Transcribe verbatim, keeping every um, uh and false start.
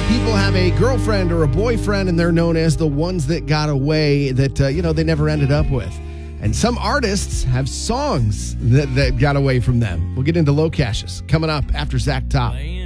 of people have a girlfriend or a boyfriend, and they're known as the ones that got away that, uh, you know, they never ended up with. And some artists have songs that, that got away from them. We'll get into low cashes coming up after Zach Top.